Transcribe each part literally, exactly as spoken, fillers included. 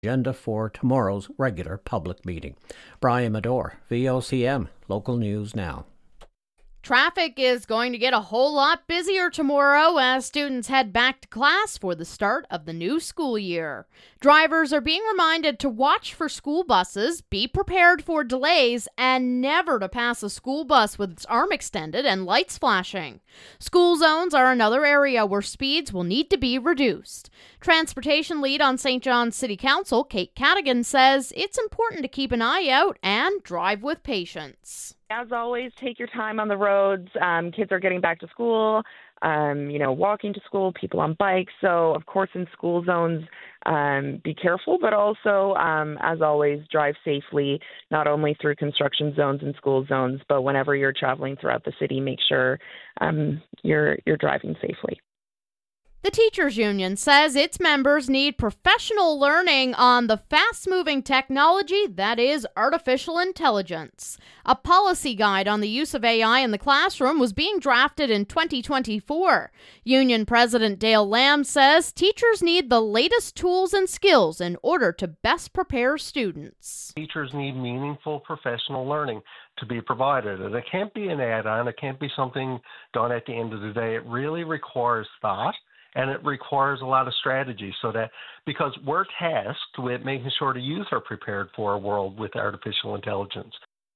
Agenda for tomorrow's regular public meeting. Brian Medore, V O C M, Local News Now. Traffic is going to get a whole lot busier tomorrow as students head back to class for the start of the new school year. Drivers are being reminded to watch for school buses, be prepared for delays, and never to pass a school bus with its arm extended and lights flashing. School zones are another area where speeds will need to be reduced. Transportation lead on Saint John's City Council, Kate Cadigan, says it's important to keep an eye out and drive with patience. As always, take your time on the roads. Um, kids are getting back to school, um, you know, walking to school, people on bikes. So, of course, in school zones, um, be careful, but also, um, as always, drive safely, not only through construction zones and school zones, but whenever you're traveling throughout the city, make sure um, you're you're driving safely. The Teachers Union says its members need professional learning on the fast-moving technology that is artificial intelligence. A policy guide on the use of A I in the classroom was being drafted in twenty twenty-four. Union President Dale Lamb says teachers need the latest tools and skills in order to best prepare students. Teachers need meaningful professional learning to be provided, and it can't be an add-on. It can't be something done at the end of the day. It really requires thought. And it requires a lot of strategy so that, because we're tasked with making sure the youth are prepared for a world with artificial intelligence.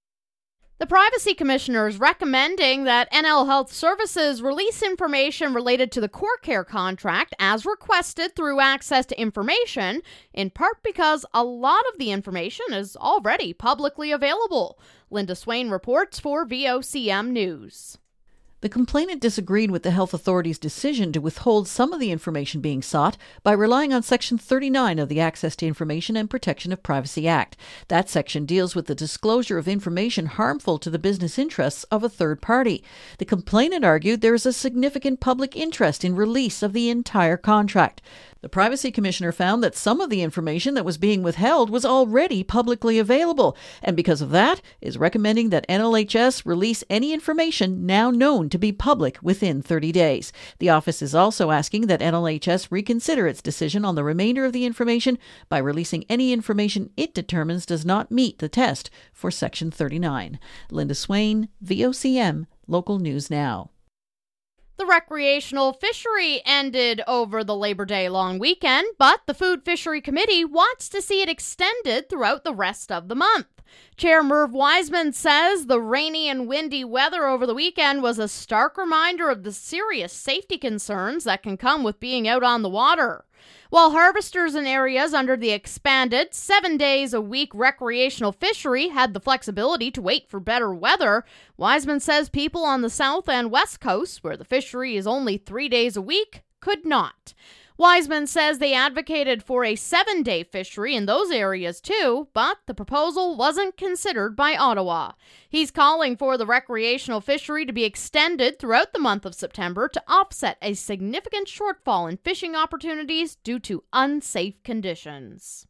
The Privacy Commissioner is recommending that N L Health Services release information related to the CoreCare contract as requested through Access to Information, in part because a lot of the information is already publicly available. Linda Swain reports for V O C M News. The complainant disagreed with the health authority's decision to withhold some of the information being sought by relying on Section thirty-nine of the Access to Information and Protection of Privacy Act. That section deals with the disclosure of information harmful to the business interests of a third party. The complainant argued there is a significant public interest in release of the entire contract. The Privacy Commissioner found that some of the information that was being withheld was already publicly available, and because of that, is recommending that N L H S release any information now known to be public within thirty days. The office is also asking that N L H S reconsider its decision on the remainder of the information by releasing any information it determines does not meet the test for Section thirty-nine. Linda Swain, V O C M, Local News Now. The recreational fishery ended over the Labor Day long weekend, but the Food Fishery Committee wants to see it extended throughout the rest of the month. Chair Merv Wiseman says the rainy and windy weather over the weekend was a stark reminder of the serious safety concerns that can come with being out on the water. While harvesters in areas under the expanded seven days a week recreational fishery had the flexibility to wait for better weather, Wiseman says people on the south and west coasts, where the fishery is only three days a week, could not. Wiseman says they advocated for a seven-day fishery in those areas too, but the proposal wasn't considered by Ottawa. He's calling for the recreational fishery to be extended throughout the month of September to offset a significant shortfall in fishing opportunities due to unsafe conditions.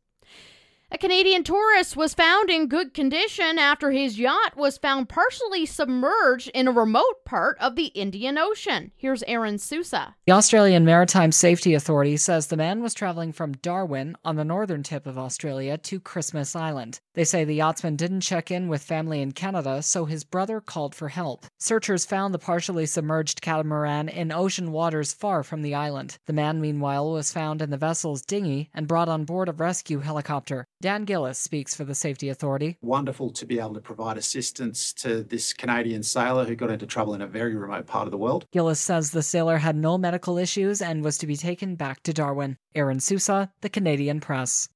A Canadian tourist was found in good condition after his yacht was found partially submerged in a remote part of the Indian Ocean. Here's Aaron Sousa. The Australian Maritime Safety Authority says the man was traveling from Darwin on the northern tip of Australia to Christmas Island. They say the yachtsman didn't check in with family in Canada, so his brother called for help. Searchers found the partially submerged catamaran in ocean waters far from the island. The man, meanwhile, was found in the vessel's dinghy and brought on board a rescue helicopter. Dan Gillis speaks for the Safety Authority. Wonderful to be able to provide assistance to this Canadian sailor who got into trouble in a very remote part of the world. Gillis says the sailor had no medical issues and was to be taken back to Darwin. Aaron Sousa, The Canadian Press.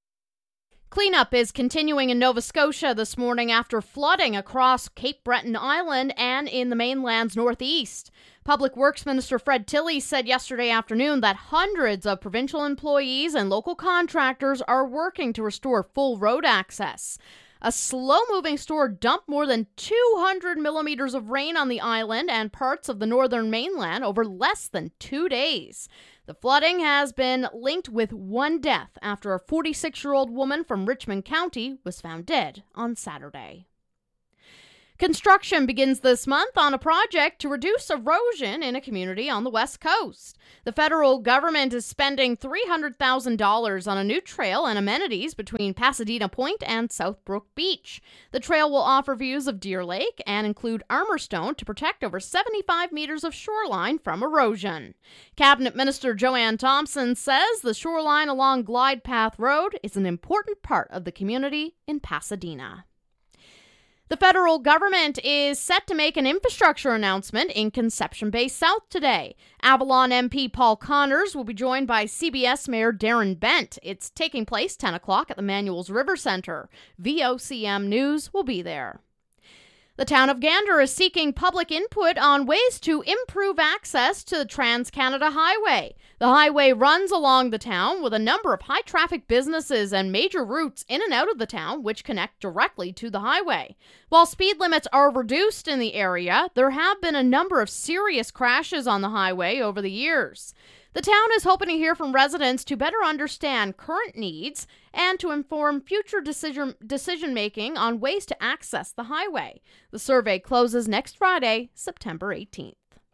Cleanup is continuing in Nova Scotia this morning after flooding across Cape Breton Island and in the mainland's northeast. Public Works Minister Fred Tilley said yesterday afternoon that hundreds of provincial employees and local contractors are working to restore full road access. A slow-moving storm dumped more than two hundred millimeters of rain on the island and parts of the northern mainland over less than two days. The flooding has been linked with one death after a forty-six-year-old woman from Richmond County was found dead on Saturday. Construction begins this month on a project to reduce erosion in a community on the West Coast. The federal government is spending three hundred thousand dollars on a new trail and amenities between Pasadena Point and Southbrook Beach. The trail will offer views of Deer Lake and include armor stone to protect over seventy-five meters of shoreline from erosion. Cabinet Minister Joanne Thompson says the shoreline along Glide Path Road is an important part of the community in Pasadena. The federal government is set to make an infrastructure announcement in Conception Bay South today. Avalon M P Paul Connors will be joined by C B S Mayor Darren Bent. It's taking place ten o'clock at the Manuels River Center. V O C M News will be there. The town of Gander is seeking public input on ways to improve access to the Trans-Canada Highway. The highway runs along the town with a number of high-traffic businesses and major routes in and out of the town which connect directly to the highway. While speed limits are reduced in the area, there have been a number of serious crashes on the highway over the years. The town is hoping to hear from residents to better understand current needs and to inform future decision decision-making on ways to access the highway. The survey closes next Friday, September eighteenth.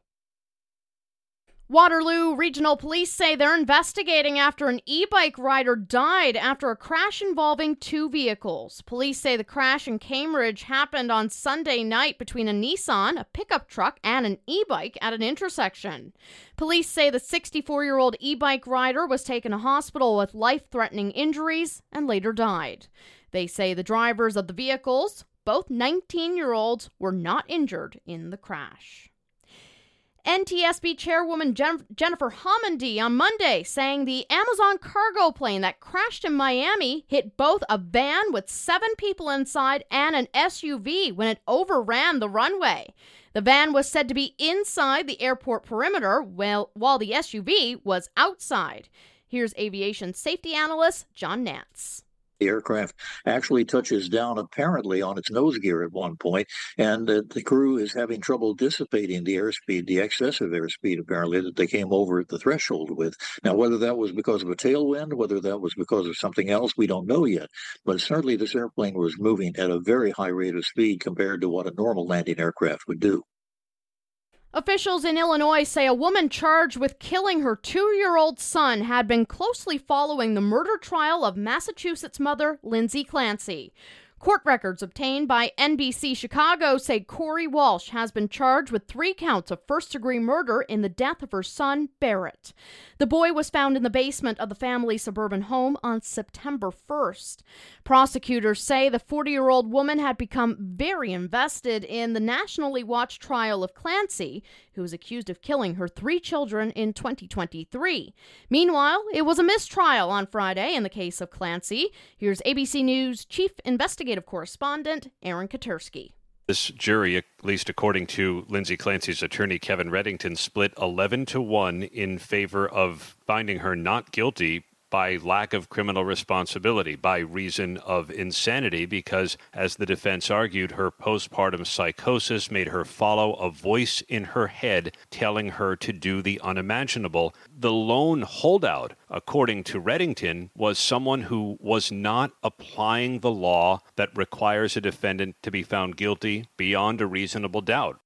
Waterloo Regional Police say they're investigating after an e-bike rider died after a crash involving two vehicles. Police say the crash in Cambridge happened on Sunday night between a Nissan, a pickup truck, and an e-bike at an intersection. Police say the sixty-four-year-old e-bike rider was taken to hospital with life-threatening injuries and later died. They say the drivers of the vehicles, both nineteen-year-olds, were not injured in the crash. N T S B Chairwoman Jen- Jennifer Homendy on Monday saying the Amazon cargo plane that crashed in Miami hit both a van with seven people inside and an S U V when it overran the runway. The van was said to be inside the airport perimeter while, while the S U V was outside. Here's aviation safety analyst John Nance. The aircraft actually touches down apparently on its nose gear at one point, and uh, the crew is having trouble dissipating the airspeed, the excessive airspeed apparently that they came over at the threshold with. Now, whether that was because of a tailwind, whether that was because of something else, we don't know yet. But certainly this airplane was moving at a very high rate of speed compared to what a normal landing aircraft would do. Officials in Illinois say a woman charged with killing her two-year-old son had been closely following the murder trial of Massachusetts mother Lindsay Clancy. Court records obtained by N B C Chicago say Corey Walsh has been charged with three counts of first-degree murder in the death of her son, Barrett. The boy was found in the basement of the family's suburban home on September first. Prosecutors say the forty-year-old woman had become very invested in the nationally watched trial of Clancy, who was accused of killing her three children in twenty twenty-three. Meanwhile, it was a mistrial on Friday in the case of Clancy. Here's A B C News Chief Investigative Correspondent Aaron Katersky. This jury, at least according to Lindsay Clancy's attorney Kevin Reddington, split eleven to one in favor of finding her not guilty by lack of criminal responsibility, by reason of insanity, because, as the defense argued, her postpartum psychosis made her follow a voice in her head telling her to do the unimaginable. The lone holdout, according to Reddington, was someone who was not applying the law that requires a defendant to be found guilty beyond a reasonable doubt.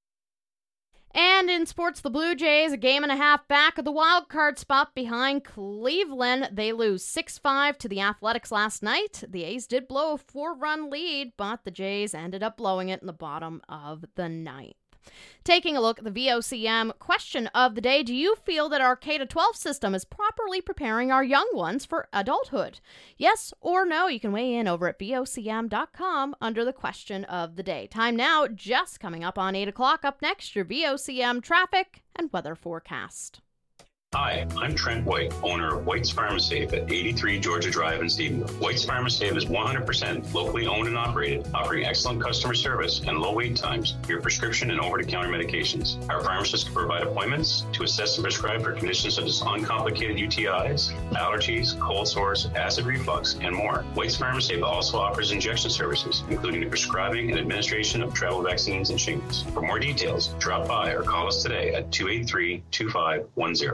And in sports, the Blue Jays, a game and a half back of the wild card spot behind Cleveland. They lose six five to the Athletics last night. The A's did blow a four-run lead, but the Jays ended up blowing it in the bottom of the ninth. Taking a look at the V O C M question of the day, do you feel that our K to twelve system is properly preparing our young ones for adulthood? Yes or no? You can weigh in over at V O C M dot com under the question of the day. Time now, just coming up on eight o'clock. Up next, your V O C M traffic and weather forecast. Hi, I'm Trent White, owner of White's Pharmasafe at eighty-three Georgia Drive in Stephenville. White's Pharmasafe is one hundred percent locally owned and operated, offering excellent customer service and low wait times for your prescription and over-the-counter medications. Our pharmacists can provide appointments to assess and prescribe for conditions such as uncomplicated U T Is, allergies, cold sores, acid reflux, and more. White's Pharmasafe also offers injection services, including the prescribing and administration of travel vaccines and shingles. For more details, drop by or call us today at two eight three, two five one zero.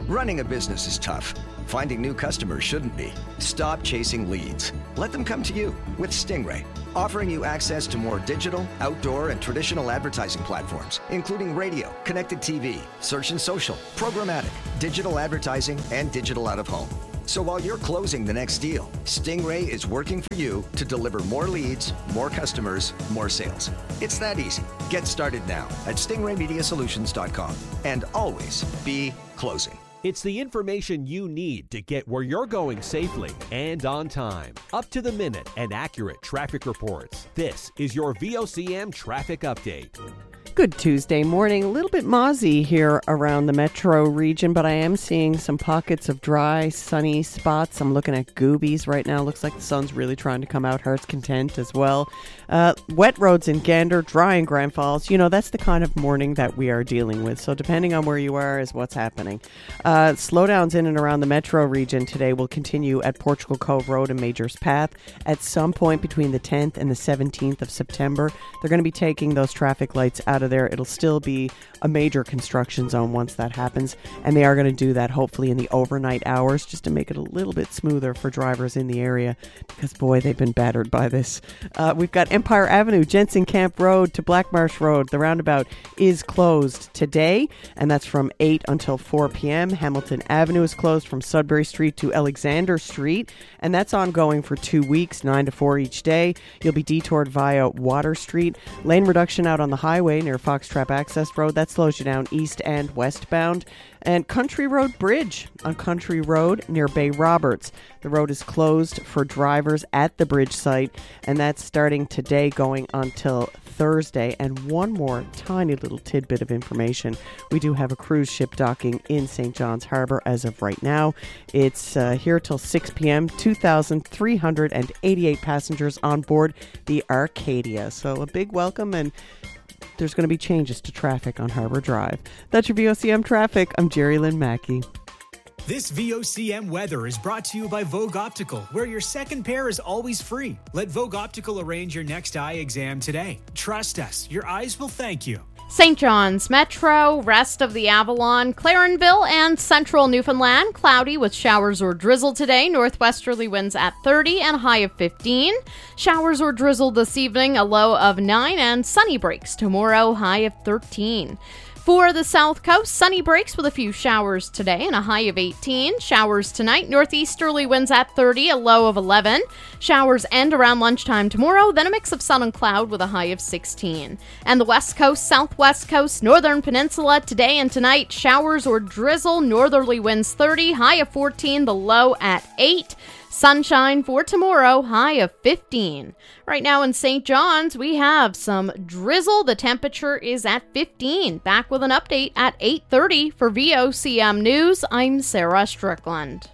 Running a business is tough. Finding new customers shouldn't be. Stop chasing leads. Let them come to you with Stingray, offering you access to more digital, outdoor, and traditional advertising platforms, including radio, connected T V, search and social, programmatic, digital advertising, and digital out-of-home. So while you're closing the next deal, Stingray is working for you to deliver more leads, more customers, more sales. It's that easy. Get started now at stingray media solutions dot com and always be closing. It's the information you need to get where you're going safely and on time. Up to the minute and accurate traffic reports. This is your V O C M Traffic Update. Good Tuesday morning. A little bit mozzy here around the metro region, but I am seeing some pockets of dry, sunny spots. I'm looking at goobies right now. Looks like the sun's really trying to come out. Heart's content as well. Uh, wet roads in Gander, dry in Grand Falls. You know, that's the kind of morning that we are dealing with. So depending on where you are is what's happening. Uh, slowdowns in and around the metro region today will continue at Portugal Cove Road and Major's Path. At some point between the tenth and the seventeenth of September, they're going to be taking those traffic lights out of there. It'll still be a major construction zone once that happens, and they are going to do that hopefully in the overnight hours just to make it a little bit smoother for drivers in the area, because boy, they've been battered by this. Uh, we've got Empire Avenue, Jensen Camp Road to Blackmarsh Road. The roundabout is closed today, and that's from eight until four p.m. Hamilton Avenue is closed from Sudbury Street to Alexander Street, and that's ongoing for two weeks, nine to four each day. You'll be detoured via Water Street. Lane reduction out on the highway near Foxtrap Access Road. That slows you down east and westbound. And Country Road Bridge on Country Road near Bay Roberts. The road is closed for drivers at the bridge site, and that's starting today going until Thursday. And one more tiny little tidbit of information. We do have a cruise ship docking in Saint John's Harbor as of right now. It's uh, here till six p.m. two thousand three hundred eighty-eight passengers on board the Arcadia. So a big welcome, and there's going to be changes to traffic on Harbor Drive. That's your V O C M Traffic. I'm Jerry Lynn Mackey. This V O C M weather is brought to you by Vogue Optical, where your second pair is always free. Let Vogue Optical arrange your next eye exam today. Trust us, your eyes will thank you. Saint John's Metro, rest of the Avalon, Clarenville, and central Newfoundland. Cloudy with showers or drizzle today. Northwesterly winds at thirty and a high of fifteen. Showers or drizzle this evening, a low of nine, and sunny breaks tomorrow, high of thirteen. For the South Coast, sunny breaks with a few showers today and a high of eighteen. Showers tonight, northeasterly winds at thirty, a low of eleven. Showers end around lunchtime tomorrow, then a mix of sun and cloud with a high of sixteen. And the West Coast, Southwest Coast, Northern Peninsula, today and tonight, showers or drizzle, northerly winds thirty, high of fourteen, the low at eight. Sunshine for tomorrow, high of fifteen. Right now in Saint John's, we have some drizzle. The temperature is at fifteen. Back with an update at eight thirty for V O C M News. I'm Sarah Strickland.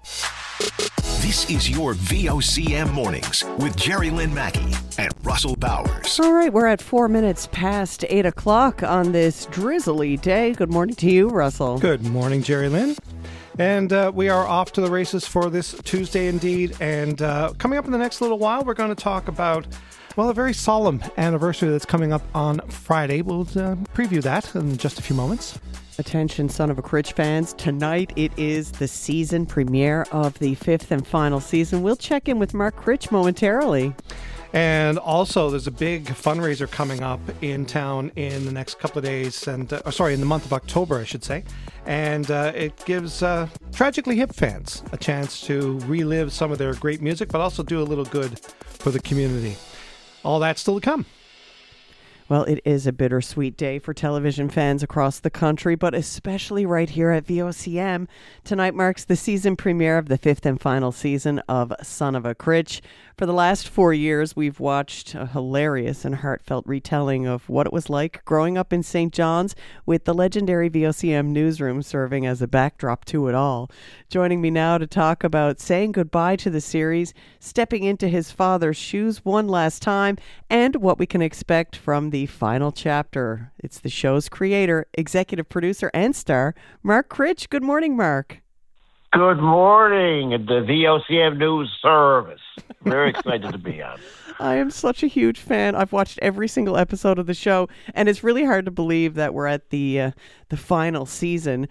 This is your V O C M Mornings with Jerry Lynn Mackey and Russell Bowers. All right, we're at four minutes past eight o'clock on this drizzly day. Good morning to you, Russell. Good morning, Jerry Lynn. And uh, we are off to the races for this Tuesday indeed. And uh, coming up in the next little while, we're going to talk about, well, a very solemn anniversary that's coming up on Friday. We'll uh, preview that in just a few moments. Attention, Son of a Critch fans. Tonight it is the season premiere of the fifth and final season. We'll check in with Mark Critch momentarily. And also, there's a big fundraiser coming up in town in the next couple of days, and uh, oh, sorry, in the month of October, I should say. And uh, it gives uh, Tragically Hip fans a chance to relive some of their great music, but also do a little good for the community. All that's still to come. Well, it is a bittersweet day for television fans across the country, but especially right here at V O C M. Tonight marks the season premiere of the fifth and final season of Son of a Critch. For the last four years, we've watched a hilarious and heartfelt retelling of what it was like growing up in Saint John's, with the legendary V O C M newsroom serving as a backdrop to it all. Joining me now to talk about saying goodbye to the series, stepping into his father's shoes one last time, and what we can expect from the final chapter. It's the show's creator, executive producer, and star, Mark Critch. Good morning, Mark. Good morning, the V O C M News Service. Very excited to be on. I am such a huge fan. I've watched every single episode of the show, and it's really hard to believe that we're at the uh, the final season.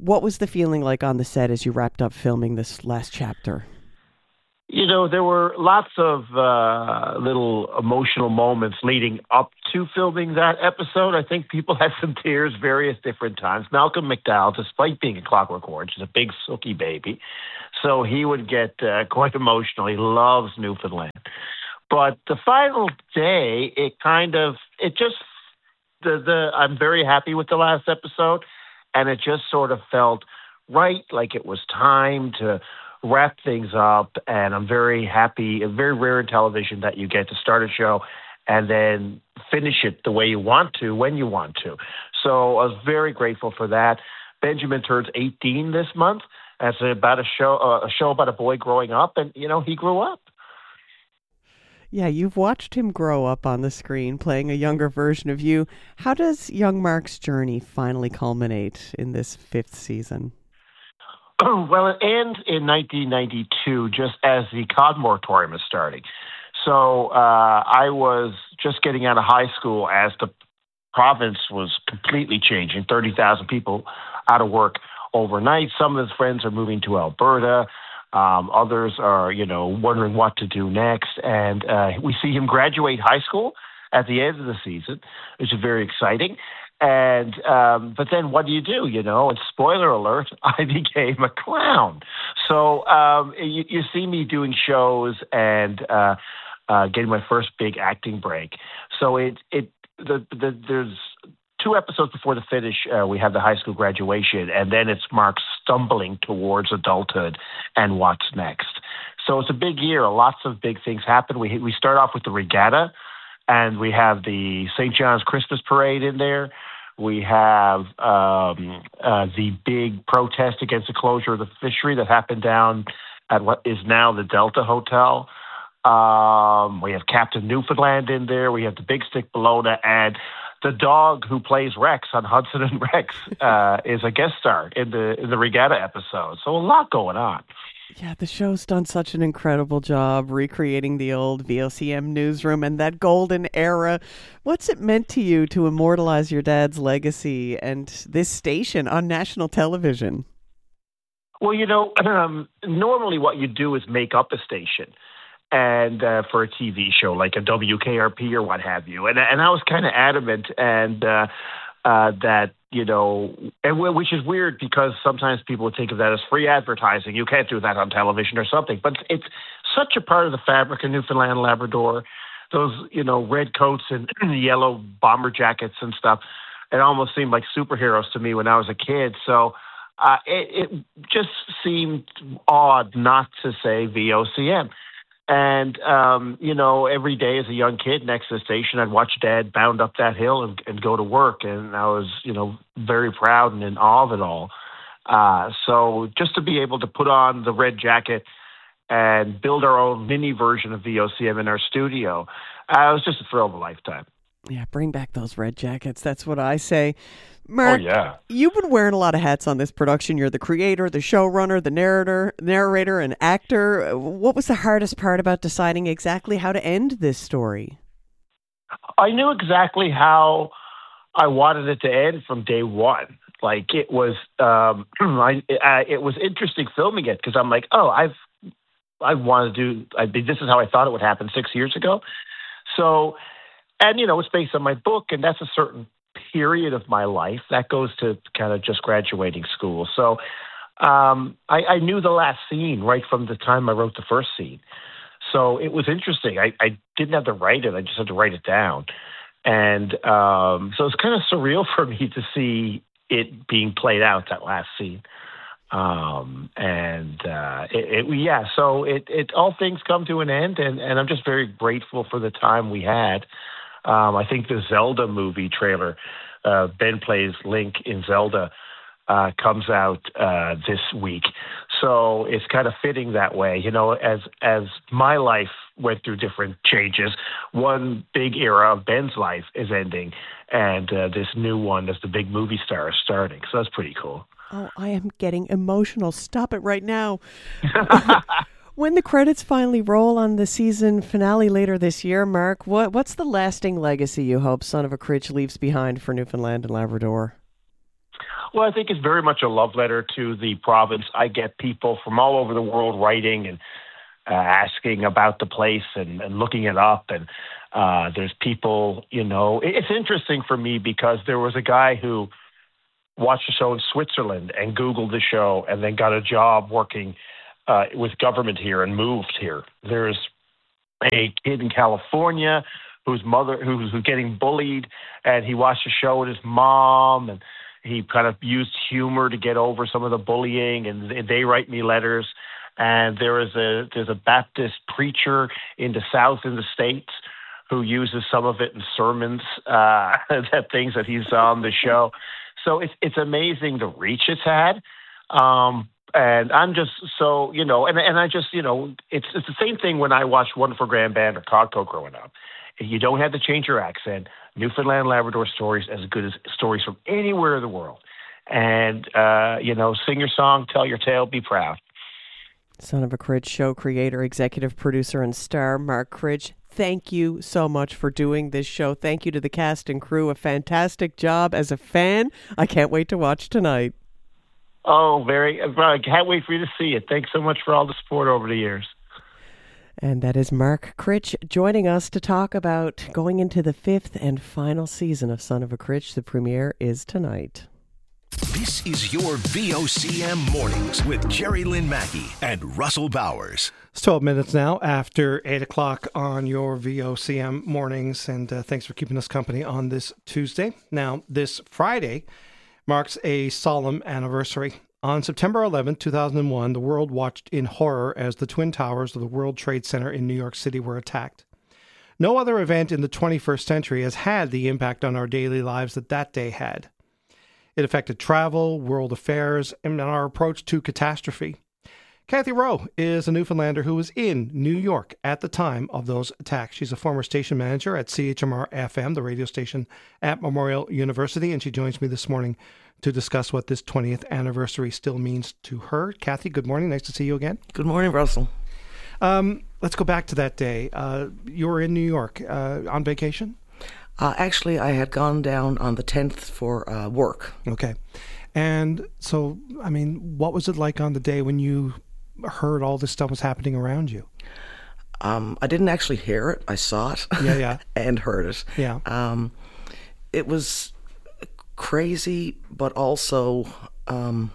What was the feeling like on the set as you wrapped up filming this last chapter? You know, there were lots of uh, little emotional moments leading up to filming that episode. I think people had some tears various different times. Malcolm McDowell, despite being a Clockwork Orange, is a big Sookie baby. So he would get uh, quite emotional. He loves Newfoundland. But the final day, it kind of, it just, the the I'm very happy with the last episode. And it just sort of felt right, like it was time to wrap things up. And I'm very happy, very rare in television that you get to start a show and then finish it the way you want to, when you want to. So I was very grateful for that. Benjamin turns eighteen this month. It's about a show, uh, a show about a boy growing up, and, you know, he grew up. Yeah, you've watched him grow up on the screen, playing a younger version of you. How does young Mark's journey finally culminate in this fifth season? Well, it ends in nineteen ninety-two, just as the cod moratorium is starting. So uh, I was just getting out of high school as the province was completely changing, thirty thousand people out of work overnight. Some of his friends are moving to Alberta. Um, others are, you know, wondering what to do next. And uh, we see him graduate high school at the end of the season, which is very exciting. And um, but then what do you do, you know? And spoiler alert, I became a clown. So um, you, you see me doing shows and uh, uh, getting my first big acting break. So it it the, the there's two episodes before the finish, uh, we have the high school graduation, and then it's Mark stumbling towards adulthood and what's next. So it's a big year. Lots of big things happen. We we start off with the regatta, and we have the Saint John's Christmas Parade in there. We have um, uh, the big protest against the closure of the fishery that happened down at what is now the Delta Hotel. Um, we have Captain Newfoundland in there. We have the Big Stick Bologna, and the dog who plays Rex on Hudson and Rex uh, is a guest star in the in the regatta episode. So a lot going on. Yeah, the show's done such an incredible job recreating the old V O C M newsroom and that golden era. What's it meant to you to immortalize your dad's legacy and this station on national television? Well, you know, um, normally what you do is make up a station. And uh, for a T V show like a W K R P or what have you. And and I was kind of adamant and uh, uh, that, you know, and which is weird because sometimes people would think of that as free advertising. You can't do that on television or something. But it's such a part of the fabric of Newfoundland and Labrador. Those, you know, red coats and yellow bomber jackets and stuff. It almost seemed like superheroes to me when I was a kid. So uh, it, it just seemed odd not to say V O C M. And, um, you know, every day as a young kid next to the station, I'd watch Dad bound up that hill and, and go to work. And I was, you know, very proud and in awe of it all. Uh, so just to be able to put on the red jacket and build our own mini version of V O C M in our studio, uh, it was just a thrill of a lifetime. Yeah, bring back those red jackets. That's what I say. Mark, oh, yeah. You've been wearing a lot of hats on this production. You're the creator, the showrunner, the narrator, narrator, and actor. What was the hardest part about deciding exactly how to end this story? I knew exactly how I wanted it to end from day one. Like it was, um, I, I, it was interesting filming it because I'm like, oh, I've, I want to do. I, this is how I thought it would happen six years ago. So, and you know, it's based on my book, and that's a certain period of my life that goes to kind of just graduating school. So um, I, I knew the last scene right from the time I wrote the first scene. So it was interesting. I, I didn't have to write it. I just had to write it down. And um, so it's kind of surreal for me to see it being played out, that last scene. Um, and uh, it, it, yeah, so it, it all things come to an end, and, and I'm just very grateful for the time we had. Um, I think the Zelda movie trailer, uh, Ben plays Link in Zelda, uh, comes out uh, this week. So it's kind of fitting that way. You know, as as my life went through different changes, one big era of Ben's life is ending, and uh, this new one as the big movie star is starting. So that's pretty cool. Oh, I am getting emotional. Stop it right now. When the credits finally roll on the season finale later this year, Mark, what what's the lasting legacy you hope Son of a Critch leaves behind for Newfoundland and Labrador? Well, I think it's very much a love letter to the province. I get people from all over the world writing and uh, asking about the place and, and looking it up. And uh, there's people, you know, it's interesting for me because there was a guy who watched the show in Switzerland and Googled the show and then got a job working uh, with government here and moved here. There's a kid in California whose mother, who's, who's getting bullied, and he watched the show with his mom, and he kind of used humor to get over some of the bullying, and they write me letters. And there is a there's a Baptist preacher in the South in the States who uses some of it in sermons, uh, that things that he's on the show. So it's it's amazing the reach it's had. Um, and I'm just so, you know, and and I just, you know, it's it's the same thing when I watched Wonderful Grand Band or Codco growing up. You don't have to change your accent. Newfoundland Labrador stories as good as stories from anywhere in the world. And, uh, you know, sing your song, tell your tale, be proud. Son of a Cridge show creator, executive producer, and star Mark Cridge, thank you so much for doing this show. Thank you to the cast and crew. A fantastic job as a fan. I can't wait to watch tonight. Oh, very. I can't wait for you to see it. Thanks so much for all the support over the years. And that is Mark Cridge joining us to talk about going into the fifth and final season of Son of a Cridge. The premiere is tonight. This is your V O C M Mornings with Jerry Lynn Mackey and Russell Bowers. It's twelve minutes now after eight o'clock on your V O C M Mornings, and uh, thanks for keeping us company on this Tuesday. Now, this Friday marks a solemn anniversary. On September eleventh, two thousand one, the world watched in horror as the Twin Towers of the World Trade Center in New York City were attacked. No other event in the twenty-first century has had the impact on our daily lives that that day had. It affected travel, world affairs, and our approach to catastrophe. Kathy Rowe is a Newfoundlander who was in New York at the time of those attacks. She's a former station manager at C H M R F M, the radio station at Memorial University, and she joins me this morning to discuss what this twentieth anniversary still means to her. Kathy, good morning. Nice to see you again. Good morning, Russell. Um, let's go back to that day. Uh, you were in New York uh, on vacation? Uh, actually, I had gone down on the tenth for uh, work. Okay. And so, I mean, what was it like on the day when you heard all this stuff was happening around you? Um, I didn't actually hear it. I saw it. Yeah, yeah. and heard it. Yeah. Um, it was crazy, but also um,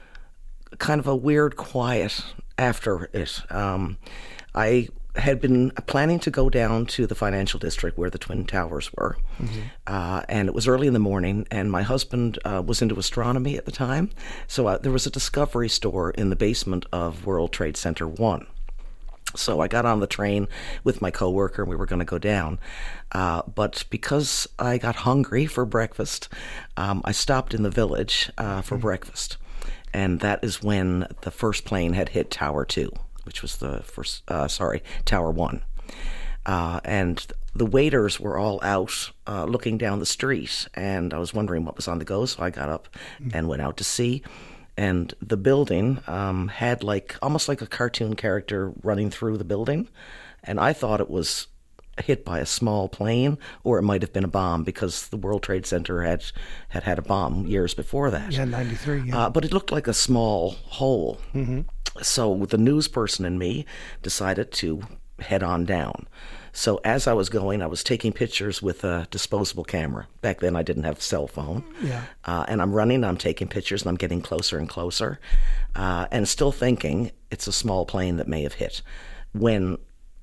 kind of a weird quiet after it. Um, I had been planning to go down to the financial district where the Twin Towers were. Mm-hmm. Uh, and it was early in the morning, and my husband uh, was into astronomy at the time. So uh, there was a Discovery store in the basement of World Trade Center one. So I got on the train with my coworker, and we were going to go down. Uh, but because I got hungry for breakfast, um, I stopped in the village uh, for mm-hmm. breakfast. And that is when the first plane had hit Tower two, which was the first, uh, sorry, Tower one. Uh, and the waiters were all out uh, looking down the street, and I was wondering what was on the go, so I got up mm-hmm. and went out to see. And the building um, had like almost like a cartoon character running through the building. And I thought it was hit by a small plane, or it might have been a bomb, because the World Trade Center had had, had a bomb years before that. Yeah, ninety-three, yeah. Uh, but it looked like a small hole. Mm-hmm. So the news person in me decided to head on down. So as I was going, I was taking pictures with a disposable camera. Back then, I didn't have a cell phone. Yeah. Uh, and I'm running, I'm taking pictures, and I'm getting closer and closer, uh, and still thinking it's a small plane that may have hit. When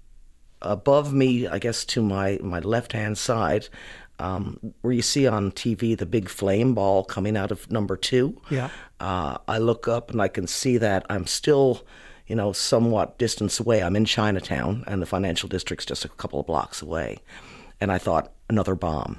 above me, I guess to my, my left-hand side, um, where you see on T V the big flame ball coming out of number two, yeah. uh, I look up and I can see that I'm still, you know, somewhat distance away. I'm in Chinatown, and the financial district's just a couple of blocks away. And I thought, another bomb.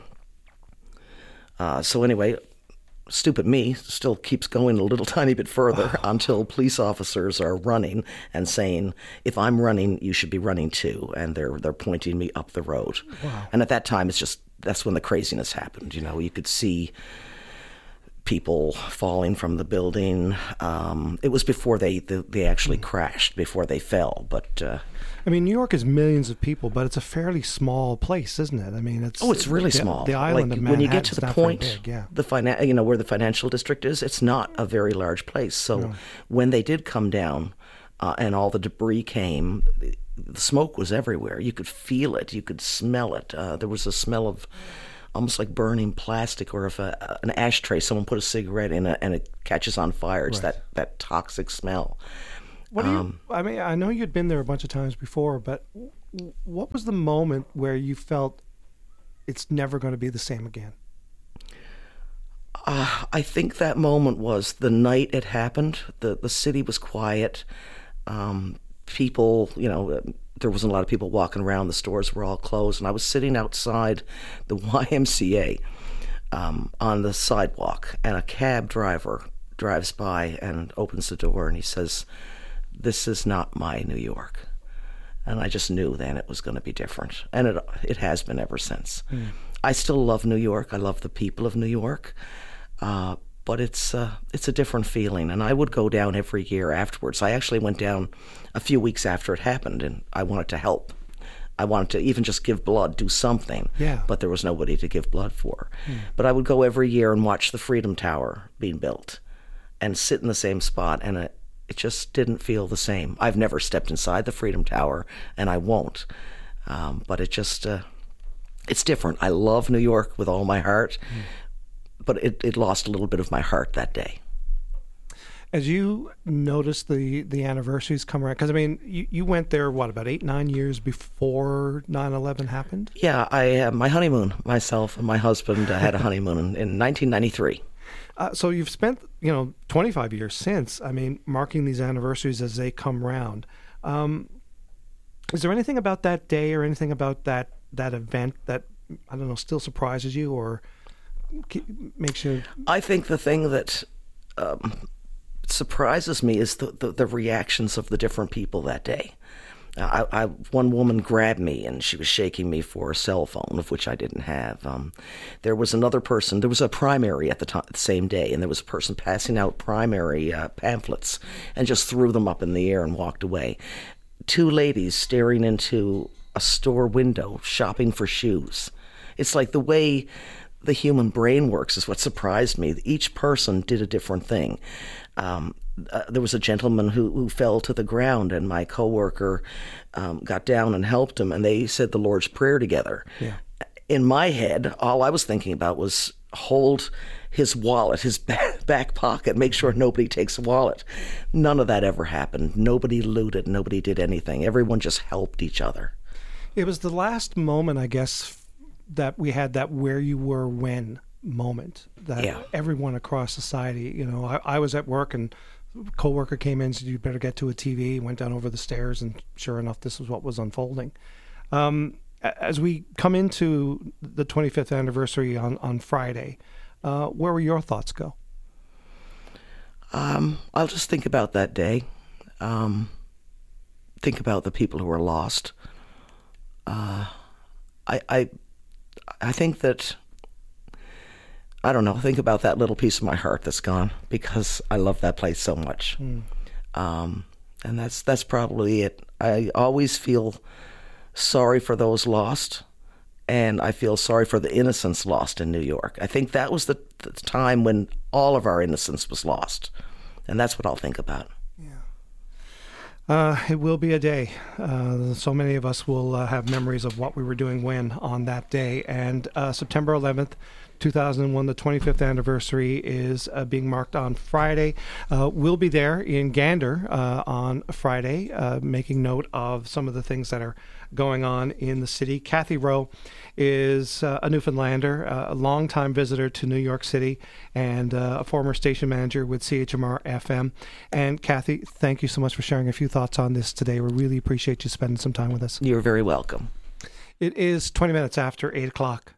Uh, so anyway, stupid me still keeps going a little tiny bit further wow. until police officers are running and saying, if I'm running, you should be running too. And they're they're pointing me up the road. Wow. And at that time, it's just, that's when the craziness happened. You know, you could see people falling from the building. Um, it was before they, they they actually crashed, before they fell. But uh, I mean, New York is millions of people, but it's a fairly small place, isn't it? I mean, it's oh, it's really the, small. The island like, of when you get Manhattan's to the not very point, big, yeah. the finan- you know where the financial district is, it's not a very large place. So No. when they did come down, uh, and all the debris came, the smoke was everywhere. You could feel it. You could smell it. Uh, there was a smell of almost like burning plastic, or if a, an ashtray, someone put a cigarette in it and it catches on fire. It's Right. that, that toxic smell. What do you? Um, I mean, I know you'd been there a bunch of times before, but w- what was the moment where you felt it's never going to be the same again? Uh, I think that moment was the night it happened. The the city was quiet. Um, people, you know, there wasn't a lot of people walking around. The stores were all closed, and I was sitting outside the Y M C A um, on the sidewalk, and a cab driver drives by and opens the door, and he says, "This is not my New York." And I just knew then it was going to be different, and it it has been ever since. Mm. I still love New York. I love the people of New York. Uh, but it's uh, it's a different feeling, and I would go down every year afterwards. I actually went down a few weeks after it happened, and I wanted to help. I wanted to even just give blood, do something, Yeah. but there was nobody to give blood for. Hmm. But I would go every year and watch the Freedom Tower being built and sit in the same spot, and it, it just didn't feel the same. I've never stepped inside the Freedom Tower, and I won't. Um, but it just, uh, it's different. I love New York with all my heart, Hmm. but it, it lost a little bit of my heart that day. As you noticed the, the anniversaries come around, because I mean, you, you went there, what, about eight, nine years before nine eleven happened? Yeah, I uh, my honeymoon, myself and my husband uh, had a honeymoon in, in nineteen ninety-three. Uh, so you've spent, you know, twenty-five years since, I mean, marking these anniversaries as they come round. Um, is there anything about that day or anything about that, that event that, I don't know, still surprises you or ke- makes you... I think the thing that um, surprises me is the, the, the reactions of the different people that day. I, I, one woman grabbed me and she was shaking me for a cell phone, of which I didn't have. Um, there was another person, there was a primary at the, time, the same day, and there was a person passing out primary uh, pamphlets and just threw them up in the air and walked away. Two ladies staring into a store window shopping for shoes. It's like the way the human brain works is what surprised me. Each person did a different thing. Um, uh, there was a gentleman who, who fell to the ground, and my coworker um, got down and helped him, and they said the Lord's Prayer together. Yeah. In my head, all I was thinking about was hold his wallet, his back, back pocket, make sure nobody takes the wallet. None of that ever happened. Nobody looted. Nobody did anything. Everyone just helped each other. It was the last moment, I guess, that we had that where you were when moment that Yeah. everyone across society, you know, I, I was at work and a coworker came in and said, you better get to a T V, went down over the stairs, and sure enough, this is what was unfolding. Um, a- as we come into the twenty-fifth anniversary on, on Friday, uh, where will your thoughts go? Um, I'll just think about that day. Um, think about the people who were lost. Uh, I, I, I think that, I don't know, think about that little piece of my heart that's gone, because I love that place so much. Mm. Um, and that's, that's probably it. I always feel sorry for those lost, and I feel sorry for the innocents lost in New York. I think that was the, the time when all of our innocence was lost, and that's what I'll think about. Uh, it will be a day. Uh, so many of us will uh, have memories of what we were doing when on that day. And uh, September eleventh, two thousand one, the twenty-fifth anniversary is uh, being marked on Friday. Uh, we'll be there in Gander uh, on Friday, uh, making note of some of the things that are going on in the city. Kathy Rowe is uh, a Newfoundlander, uh, a longtime visitor to New York City, and uh, a former station manager with C H M R F M. And Kathy, thank you so much for sharing a few thoughts on this today. We really appreciate you spending some time with us. You're very welcome. It is twenty minutes after eight o'clock.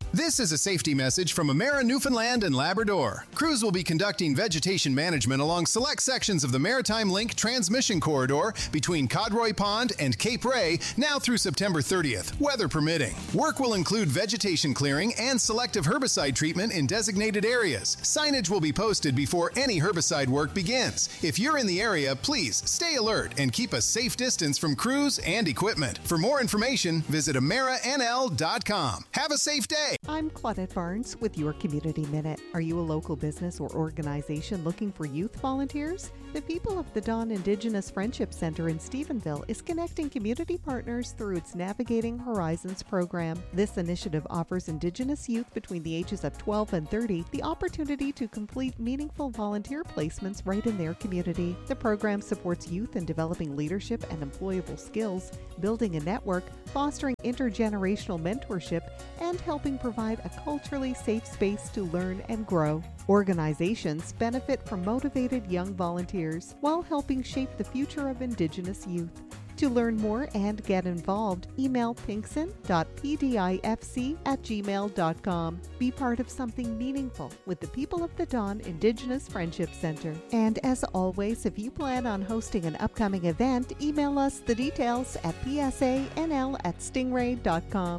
This is a safety message from Emera Newfoundland and Labrador. Crews will be conducting vegetation management along select sections of the Maritime Link transmission corridor between Codroy Pond and Cape Ray now through September thirtieth, weather permitting. Work will include vegetation clearing and selective herbicide treatment in designated areas. Signage will be posted before any herbicide work begins. If you're in the area, please stay alert and keep a safe distance from crews and equipment. For more information, visit emera n l dot com. Have a safe day. I'm Claudette Barnes with your Community Minute. Are you a local business or organization looking for youth volunteers? The People of the Dawn Indigenous Friendship Center in Stephenville is connecting community partners through its Navigating Horizons program. This initiative offers Indigenous youth between the ages of twelve and thirty the opportunity to complete meaningful volunteer placements right in their community. The program supports youth in developing leadership and employable skills, building a network, fostering intergenerational mentorship, and helping provide a culturally safe space to learn and grow. Organizations benefit from motivated young volunteers while helping shape the future of Indigenous youth. To learn more and get involved, email pinkson dot p d i f c at gmail dot com. Be part of something meaningful with the People of the Dawn Indigenous Friendship Center. And as always, if you plan on hosting an upcoming event, email us the details at p s a n l at stingray dot com.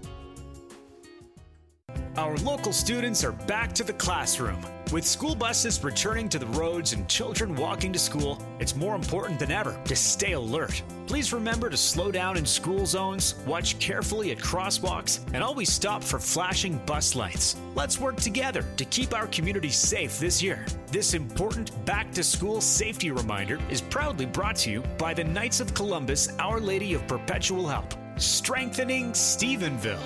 Our local students are back to the classroom. With school buses returning to the roads and children walking to school, it's more important than ever to stay alert. Please remember to slow down in school zones, watch carefully at crosswalks, and always stop for flashing bus lights. Let's work together to keep our community safe this year. This important back-to-school safety reminder is proudly brought to you by the Knights of Columbus, Our Lady of Perpetual Help, strengthening Stephenville.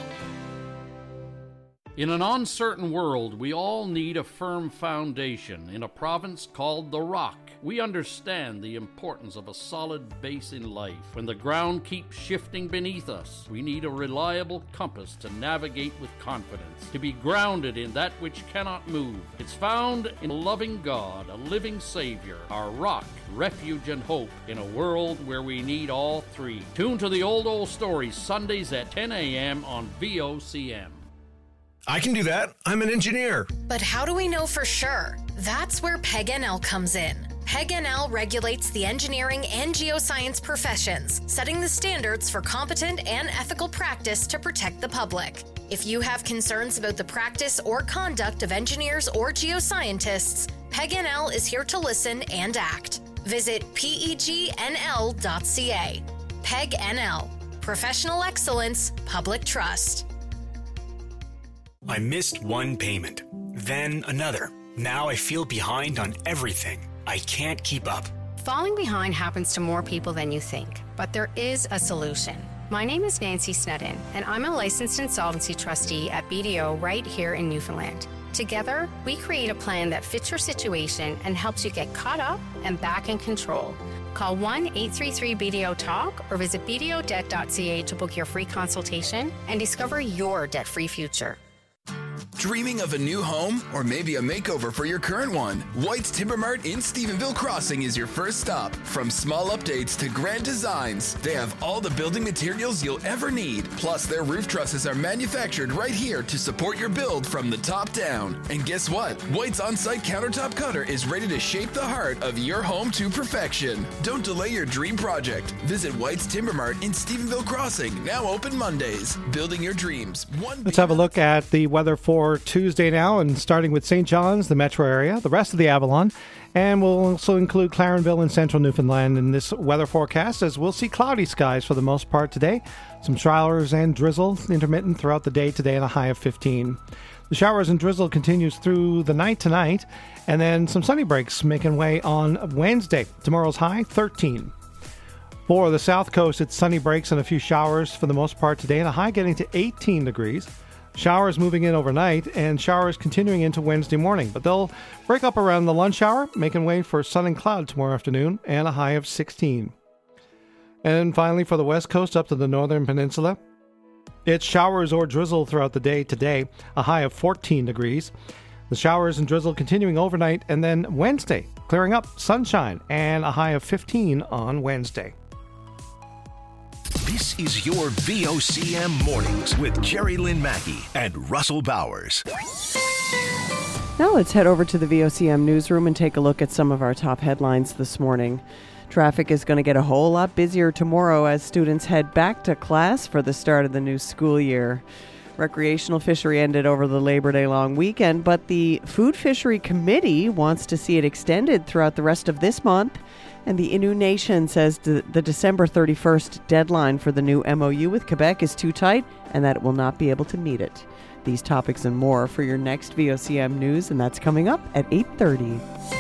In an uncertain world, we all need a firm foundation. In a province called the Rock, we understand the importance of a solid base in life. When the ground keeps shifting beneath us, we need a reliable compass to navigate with confidence, to be grounded in that which cannot move. It's found in a loving God, a living Savior, our rock, refuge, and hope in a world where we need all three. Tune to the Old Old Stories Sundays at ten a.m. on V O C M. I can do that. I'm an engineer. But how do we know for sure? That's where P E G N L comes in. P E G N L regulates the engineering and geoscience professions, setting the standards for competent and ethical practice to protect the public. If you have concerns about the practice or conduct of engineers or geoscientists, P E G N L is here to listen and act. Visit P E G N L dot C A. P E G N L. Professional excellence, public trust. I missed one payment, then another. Now I feel behind on everything. I can't keep up. Falling behind happens to more people than you think, but there is a solution. My name is Nancy Snedden, and I'm a licensed insolvency trustee at B D O right here in Newfoundland. Together, we create a plan that fits your situation and helps you get caught up and back in control. Call one eight three three B D O talk or visit b d o debt dot c a to book your free consultation and discover your debt-free future. Dreaming of a new home or maybe a makeover for your current one? White's Timber Mart in Stephenville Crossing is your first stop. From small updates to grand designs, they have all the building materials you'll ever need. Plus, their roof trusses are manufactured right here to support your build from the top down. And guess what? White's on-site countertop cutter is ready to shape the heart of your home to perfection. Don't delay your dream project. Visit White's Timber Mart in Stephenville Crossing, now open Mondays. Building your dreams. One Let's have a look at the weather for Tuesday now, and starting with Saint John's, the metro area, the rest of the Avalon, and we'll also include Clarenville and central Newfoundland in this weather forecast, as we'll see cloudy skies for the most part today. Some showers and drizzle intermittent throughout the day today, and a high of fifteen. The showers and drizzle continues through the night tonight, and then some sunny breaks making way on Wednesday. Tomorrow's high, thirteen. For the south coast, it's sunny breaks and a few showers for the most part today, and a high getting to eighteen degrees. Showers moving in overnight, and showers continuing into Wednesday morning, but they'll break up around the lunch hour, making way for sun and cloud tomorrow afternoon, and a high of sixteen. And finally, for the west coast up to the northern peninsula, it's showers or drizzle throughout the day today, a high of fourteen degrees. The showers and drizzle continuing overnight, and then Wednesday, clearing up, sunshine, and a high of fifteen on Wednesday. This is your V O C M Mornings with Jerry Lynn Mackey and Russell Bowers. Now let's head over to the V O C M newsroom and take a look at some of our top headlines this morning. Traffic is going to get a whole lot busier tomorrow as students head back to class for the start of the new school year. Recreational fishery ended over the Labor Day long weekend, but the Food Fishery Committee wants to see it extended throughout the rest of this month. And the Innu Nation says the December thirty-first deadline for the new M O U with Quebec is too tight and that it will not be able to meet it. These topics and more for your next V O C M News, and that's coming up at eight thirty.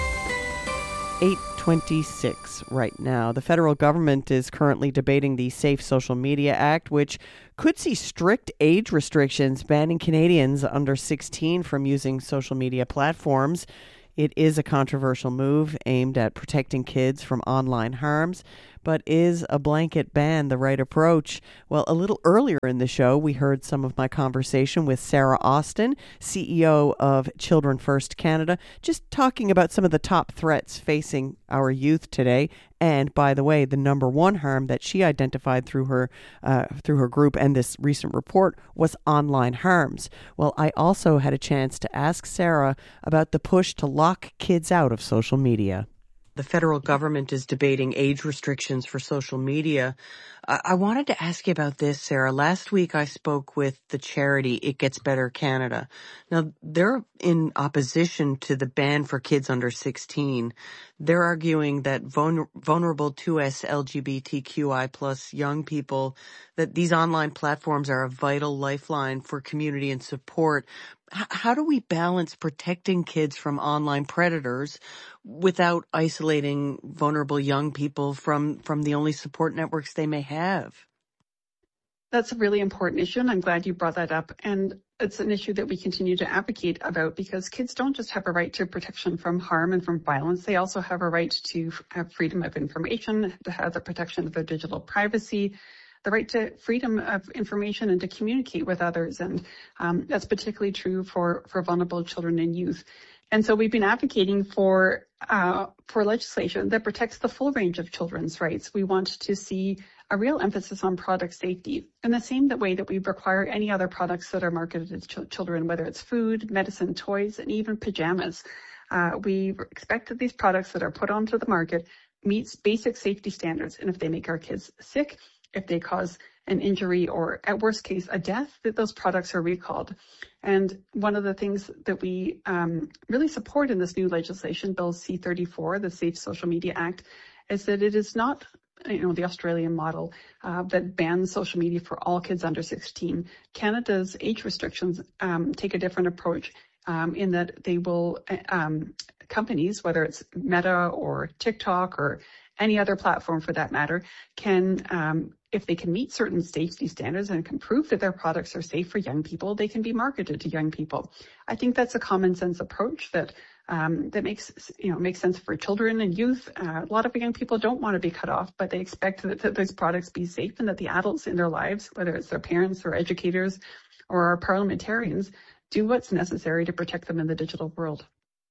eight twenty-six right now. The federal government is currently debating the Safe Social Media Act, which could see strict age restrictions banning Canadians under sixteen from using social media platforms. It is a controversial move aimed at protecting kids from online harms, but is a blanket ban the right approach? Well, a little earlier in the show, we heard some of my conversation with Sarah Austin, C E O of Children First Canada, just talking about some of the top threats facing our youth today. And by the way, the number one harm that she identified through her uh, through her group and this recent report was online harms. Well, I also had a chance to ask Sarah about the push to lock kids out of social media. The federal government is debating age restrictions for social media. I-, I wanted to ask you about this, Sarah. Last week I spoke with the charity It Gets Better Canada. Now, they're in opposition to the ban for kids under sixteen. They're arguing that vul- vulnerable two S L G B T Q I plus young people, that these online platforms are a vital lifeline for community and support. H- how do we balance protecting kids from online predators without isolating vulnerable young people from, from the only support networks they may have? That's a really important issue, and I'm glad you brought that up. And it's an issue that we continue to advocate about because kids don't just have a right to protection from harm and from violence. They also have a right to have freedom of information, to have the protection of their digital privacy, the right to freedom of information and to communicate with others. And um, that's particularly true for, for vulnerable children and youth. And so we've been advocating for uh, for legislation that protects the full range of children's rights. We want to see a real emphasis on product safety in the same way that we require any other products that are marketed to ch- children, whether it's food, medicine, toys, and even pajamas. Uh, we expect that these products that are put onto the market meets basic safety standards. And if they make our kids sick, if they cause an injury or, at worst case, a death, that those products are recalled. And one of the things that we um, really support in this new legislation, Bill C thirty-four, the Safe Social Media Act, is that it is not, you know, the Australian model uh, that bans social media for all kids under sixteen. Canada's age restrictions um, take a different approach um, in that they will, um, companies, whether it's Meta or TikTok or any other platform for that matter, can, um, if they can meet certain safety standards and can prove that their products are safe for young people, they can be marketed to young people. I think that's a common sense approach that um, that makes, you know, makes sense for children and youth. Uh, a lot of young people don't want to be cut off, but they expect that, that those products be safe and that the adults in their lives, whether it's their parents or educators or our parliamentarians, do what's necessary to protect them in the digital world.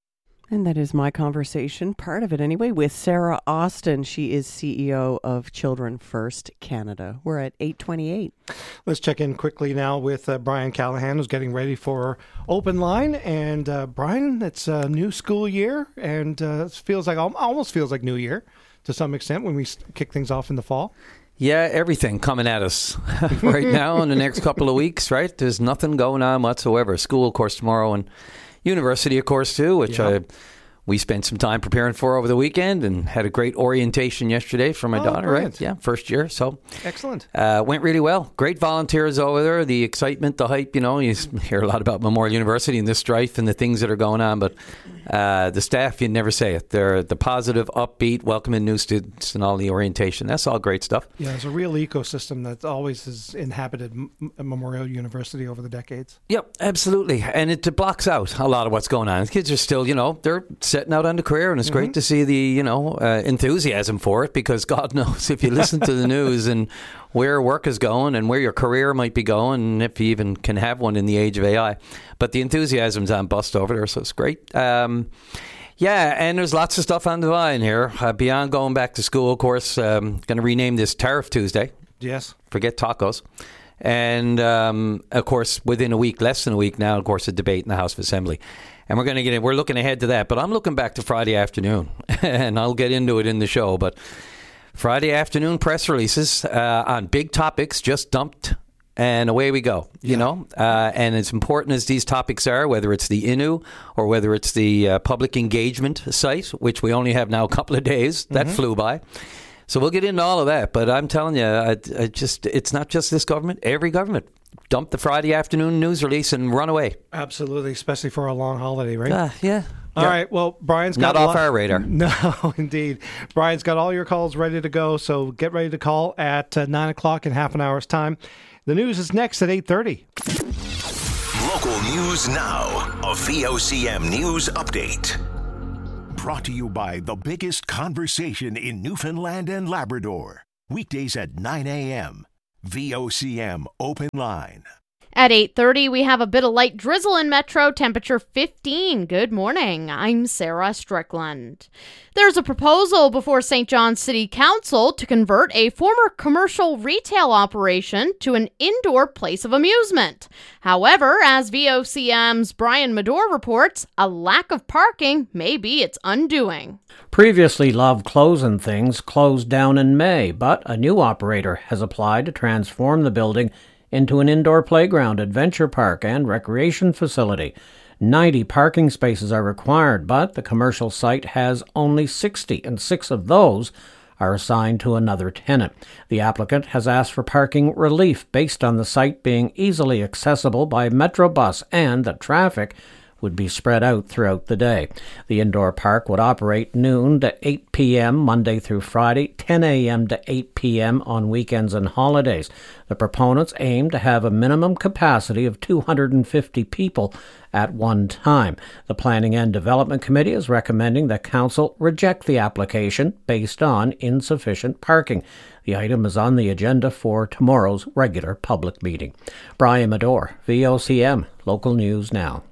And that is my conversation, part of it anyway, with Sarah Austin. She is C E O of Children First Canada. We're at eight twenty-eight. Let's check in quickly now with uh, Brian Callahan, who's getting ready for Open Line. And uh, Brian, it's a new school year, and uh, it feels like almost feels like New Year to some extent when we kick things off in the fall. Yeah, everything coming at us right now in the next couple of weeks, right? There's nothing going on whatsoever. School, of course, tomorrow, and university, of course, too, which yeah. I, we spent some time preparing for over the weekend and had a great orientation yesterday for my oh, daughter, brilliant. right? Yeah, first year. So excellent. Uh, went really well. Great volunteers over there. The excitement, the hype, you know, you hear a lot about Memorial University and the strife and the things that are going on, but uh, the staff, you never say it. They're the positive, upbeat, welcoming new students and all the orientation. That's all great stuff. Yeah, it's a real ecosystem that always has inhabited M- Memorial University over the decades. Yep, absolutely. And it blocks out a lot of what's going on. The kids are still, you know, they're setting out on the career, and it's mm-hmm. great to see the, you know, uh, enthusiasm for it, because God knows if you listen to the news and where work is going and where your career might be going, and if you even can have one in the age of A I. But the enthusiasm's on bust over there, so it's great. Um, yeah, and there's lots of stuff on the line here. Uh, beyond going back to school, of course, um, going to rename this Tariff Tuesday. Yes. Forget tacos. And, um, of course, within a week, less than a week now, of course, a debate in the House of Assembly. And we're going to get in, we're looking ahead to that. But I'm looking back to Friday afternoon, and I'll get into it in the show. But Friday afternoon press releases uh, on big topics just dumped, and away we go, you yeah. know. Uh, and as important as these topics are, whether it's the I N U or whether it's the uh, public engagement site, which we only have now a couple of days, that mm-hmm. flew by. So we'll get into all of that, but I'm telling you, I, I just it's not just this government. Every government dump the Friday afternoon news release and run away. Absolutely, especially for a long holiday, right? Uh, yeah. All yeah. right. Well, Brian's got not off lot- our radar. No, indeed. Brian's got all your calls ready to go, so get ready to call at uh, nine o'clock in half an hour's time. The news is next at eight thirty. Local news now. A V O C M news update. Brought to you by the biggest conversation in Newfoundland and Labrador. Weekdays at nine a.m. V O C M Open Line. At eight thirty, we have a bit of light drizzle in Metro, temperature fifteen. Good morning. I'm Sarah Strickland. There's a proposal before Saint John City Council to convert a former commercial retail operation to an indoor place of amusement. However, as V O C M's Brian Medore reports, a lack of parking may be its undoing. Previously Love Clothes and Things closed down in May, but a new operator has applied to transform the building into an indoor playground, adventure park, and recreation facility. ninety parking spaces are required, but the commercial site has only sixty, and six of those are assigned to another tenant. The applicant has asked for parking relief based on the site being easily accessible by Metrobus and that traffic would be spread out throughout the day. The indoor park would operate noon to eight p.m. Monday through Friday, ten a.m. to eight p.m. on weekends and holidays. The proponents aim to have a minimum capacity of two hundred fifty people at one time. The Planning and Development Committee is recommending that Council reject the application based on insufficient parking. The item is on the agenda for tomorrow's regular public meeting. Brian Medore, V O C M, Local News Now.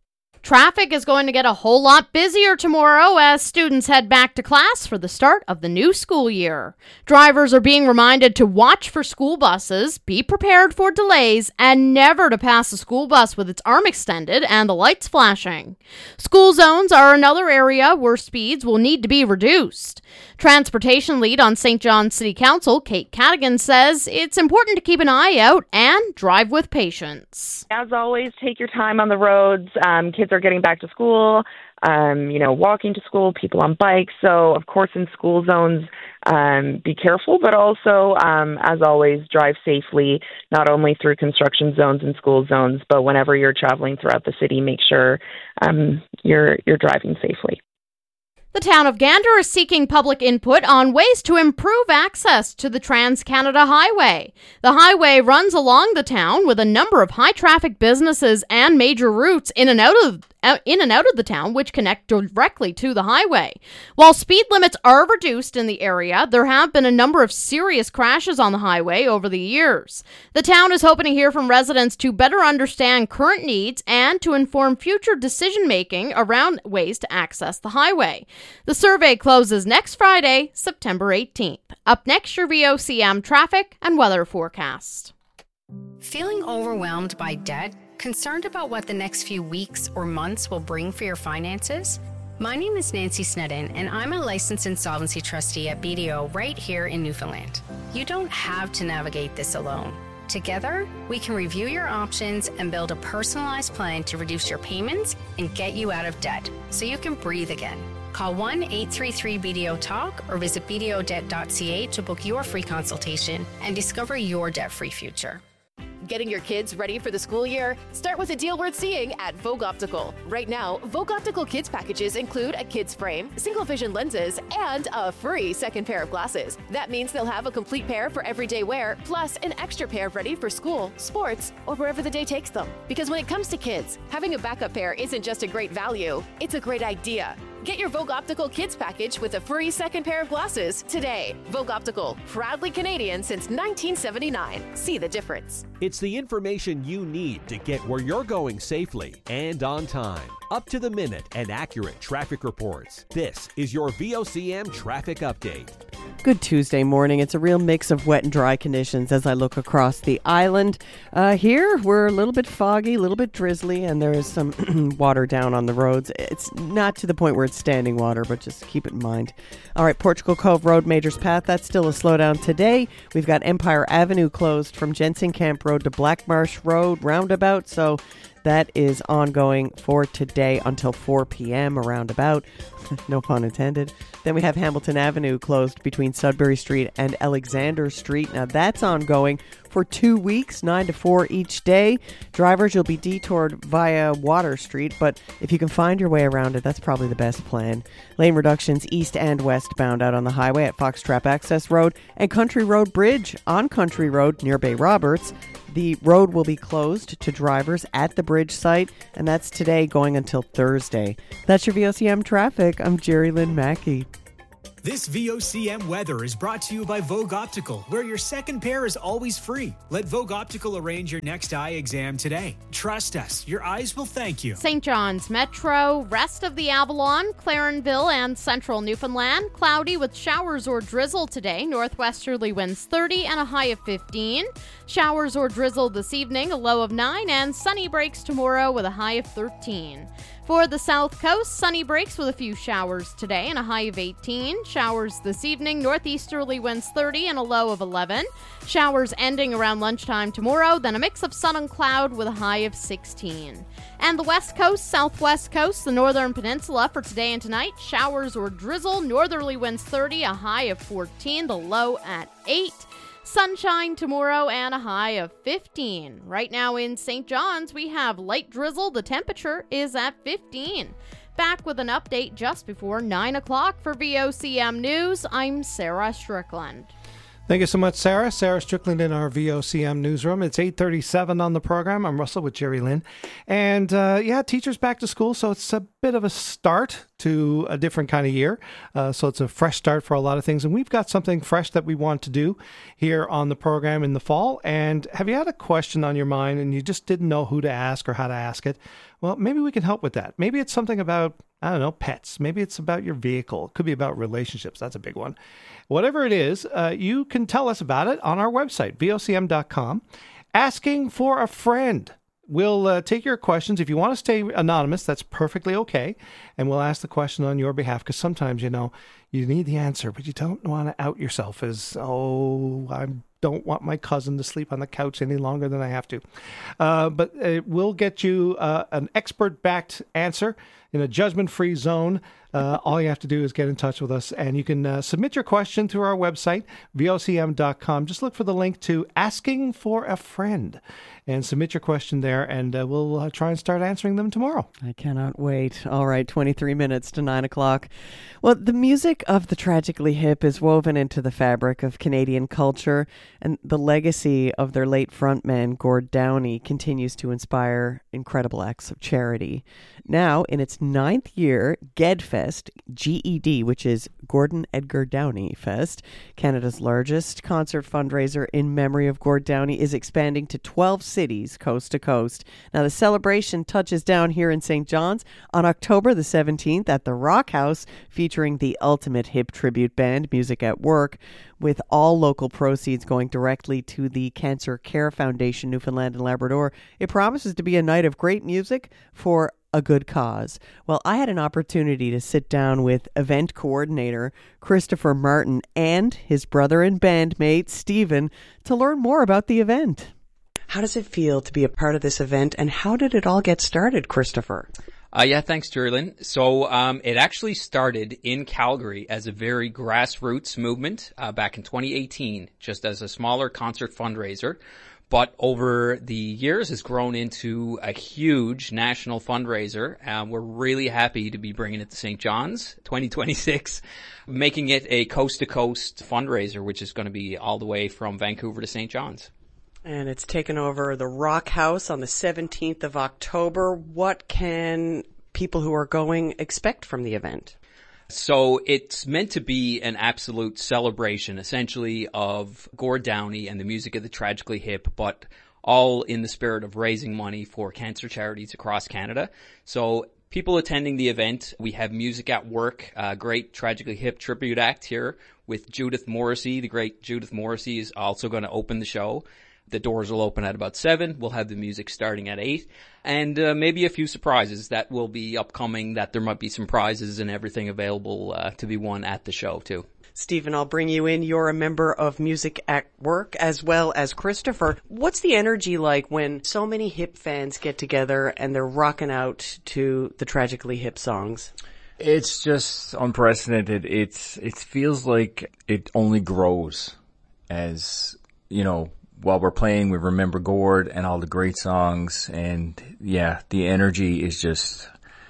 Traffic is going to get a whole lot busier tomorrow as students head back to class for the start of the new school year. Drivers are being reminded to watch for school buses, be prepared for delays, and never to pass a school bus with its arm extended and the lights flashing. School zones are another area where speeds will need to be reduced. Transportation lead on Saint John City Council, Kate Cadigan, says it's important to keep an eye out and drive with patience. As always, take your time on the roads. Um, kids are getting back to school, um, you know, walking to school, people on bikes. So, of course, in school zones, um, be careful, but also, um, as always, drive safely, not only through construction zones and school zones, but whenever you're traveling throughout the city, make sure um, you're you're driving safely. The town of Gander is seeking public input on ways to improve access to the Trans-Canada Highway. The highway runs along the town with a number of high-traffic businesses and major routes in and out of in and out of the town, which connect directly to the highway. While speed limits are reduced in the area, there have been a number of serious crashes on the highway over the years. The town is hoping to hear from residents to better understand current needs and to inform future decision-making around ways to access the highway. The survey closes next Friday, September eighteenth. Up next, your V O C M traffic and weather forecast. Feeling overwhelmed by debt? Concerned about what the next few weeks or months will bring for your finances? My name is Nancy Snedden, and I'm a licensed insolvency trustee at B D O right here in Newfoundland. You don't have to navigate this alone. Together, we can review your options and build a personalized plan to reduce your payments and get you out of debt so you can breathe again. Call one eight three three B D O talk or visit b d o debt dot c a to book your free consultation and discover your debt-free future. Getting your kids ready for the school year? Start with a deal worth seeing at Vogue Optical. Right now, Vogue Optical Kids packages include a kid's frame, single vision lenses, and a free second pair of glasses. That means they'll have a complete pair for everyday wear, plus an extra pair ready for school, sports, or wherever the day takes them. Because when it comes to kids, having a backup pair isn't just a great value, it's a great idea. Get your Vogue Optical Kids package with a free second pair of glasses today. Vogue Optical, proudly Canadian since nineteen seventy-nine. See the difference. It's the information you need to get where you're going safely and on time. Up to the minute and accurate traffic reports. This is your V O C M Traffic Update. Good Tuesday morning. It's a real mix of wet and dry conditions as I look across the island. Uh, here, we're a little bit foggy, a little bit drizzly, and there is some water down on the roads. It's not to the point where it's standing water, but just keep it in mind. All right, Portugal Cove Road, Majors Path, that's still a slowdown today. We've got Empire Avenue closed from Jensen Camp Road to Black Marsh Road roundabout, so that is ongoing for today until four p.m. around about. No pun intended. Then we have Hamilton Avenue closed between Sudbury Street and Alexander Street. Now that's ongoing for two weeks, nine to four each day. Drivers, you'll be detoured via Water Street, but if you can find your way around it, that's probably the best plan. Lane reductions east and westbound out on the highway at Foxtrap Access Road and Country Road Bridge on Country Road near Bay Roberts. The road will be closed to drivers at the bridge site, and that's today going until Thursday. That's your V O C M traffic. I'm Jerry Lynn Mackey. This V O C M weather is brought to you by Vogue Optical, where your second pair is always free. Let Vogue Optical arrange your next eye exam today. Trust us, your eyes will thank you. Saint John's Metro, rest of the Avalon, Clarenville, and central Newfoundland. Cloudy with showers or drizzle today. Northwesterly winds thirty and a high of fifteen. Showers or drizzle this evening, a low of nine, and sunny breaks tomorrow with a high of thirteen. For the South Coast, sunny breaks with a few showers today and a high of eighteen. Showers this evening, northeasterly winds thirty and a low of eleven. Showers ending around lunchtime tomorrow, then a mix of sun and cloud with a high of sixteen. And the West Coast, Southwest Coast, the Northern Peninsula for today and tonight, showers or drizzle, northerly winds thirty, a high of fourteen, the low at eight. Sunshine tomorrow and a high of fifteen. Right now in Saint John's, we have light drizzle. The temperature is at fifteen. Back with an update just before nine o'clock for V O C M News. I'm Sarah Strickland. Thank you so much, Sarah. Sarah Strickland in our V O C M newsroom. It's eight thirty-seven on the program. I'm Russell with Jerry Lynn. And uh, yeah, teachers back to school, so it's a bit of a start to a different kind of year. Uh, so it's a fresh start for a lot of things. And we've got something fresh that we want to do here on the program in the fall. And have you had a question on your mind and you just didn't know who to ask or how to ask it? Well, maybe we can help with that. Maybe it's something about, I don't know, pets. Maybe it's about your vehicle. It could be about relationships. That's a big one. Whatever it is, uh, you can tell us about it on our website, V O C M dot com. Asking for a friend. We'll uh, take your questions. If you want to stay anonymous, that's perfectly okay. And we'll ask the question on your behalf because sometimes, you know, you need the answer, but you don't want to out yourself as, oh, I don't want my cousin to sleep on the couch any longer than I have to. Uh, but it will get you uh, an expert-backed answer in a judgment-free zone. Uh, all you have to do is get in touch with us, and you can uh, submit your question through our website, V O C M dot com. Just look for the link to Asking for a Friend and submit your question there, and uh, we'll uh, try and start answering them tomorrow. I cannot wait. All right, twenty-three minutes to nine o'clock. Well, the music of the Tragically Hip is woven into the fabric of Canadian culture, and the legacy of their late frontman, Gord Downie, continues to inspire incredible acts of charity. Now, in its ninth year, GEDFest, G E D, which is Gordon Edgar Downie Fest, Canada's largest concert fundraiser in memory of Gord Downie, is expanding to twelve cities coast to coast. Now, the celebration touches down here in Saint John's on October the seventeenth at the Rock House, featuring the ultimate hip tribute band, Music at Work, with all local proceeds going directly to the Cancer Care Foundation, Newfoundland and Labrador. It promises to be a night of great music for a good cause. Well, I had an opportunity to sit down with event coordinator Christopher Martin and his brother and bandmate Stephen to learn more about the event. How does it feel to be a part of this event, and how did it all get started, Christopher? Uh, yeah, thanks, Jerlyn. So um, it actually started in Calgary as a very grassroots movement uh, back in twenty eighteen, just as a smaller concert fundraiser. But over the years has grown into a huge national fundraiser. Um, we're really happy to be bringing it to Saint John's twenty twenty-six, making it a coast-to-coast fundraiser, which is going to be all the way from Vancouver to Saint John's. And it's taken over the Rock House on the seventeenth of October. What can people who are going expect from the event? So it's meant to be an absolute celebration, essentially, of Gord Downie and the music of the Tragically Hip, but all in the spirit of raising money for cancer charities across Canada. So people attending the event, we have Music at Work, a great Tragically Hip tribute act here with Judith Morrissey. The great Judith Morrissey is also going to open the show. The doors will open at about seven. We'll have the music starting at eight. And uh, maybe a few surprises that will be upcoming, that there might be some prizes and everything available uh, to be won at the show, too. Stephen, I'll bring you in. You're a member of Music at Work as well as Christopher. What's the energy like when so many hip fans get together and they're rocking out to the Tragically Hip songs? It's just unprecedented. It's it feels like it only grows as, you know, while we're playing, we remember Gord and all the great songs. And yeah, the energy is just,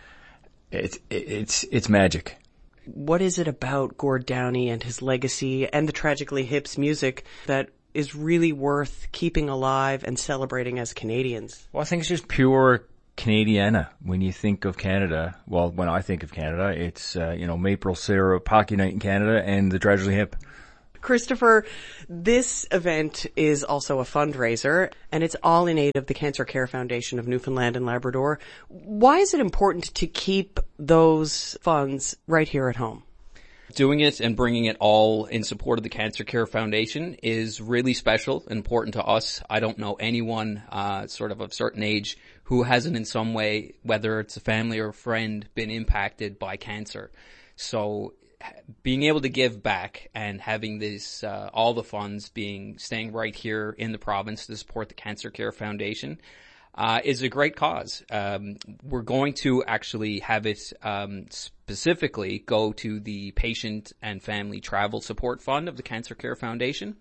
it's, it's, it's magic. What is it about Gord Downie and his legacy and the Tragically Hip's music that is really worth keeping alive and celebrating as Canadians? Well, I think it's just pure Canadiana. When you think of Canada, well, when I think of Canada, it's, uh, you know, maple syrup, hockey night in Canada, and the Tragically Hip. Christopher, this event is also a fundraiser, and it's all in aid of the Cancer Care Foundation of Newfoundland and Labrador. Why is it important to keep those funds right here at home? Doing it and bringing it all in support of the Cancer Care Foundation is really special and important to us. I don't know anyone uh, sort of of a certain age who hasn't in some way, whether it's a family or a friend, been impacted by cancer. So being able to give back and having this, uh, all the funds being, staying right here in the province to support the Cancer Care Foundation, uh, is a great cause. Um, we're going to actually have it, um, specifically go to the Patient and Family Travel Support Fund of the Cancer Care Foundation.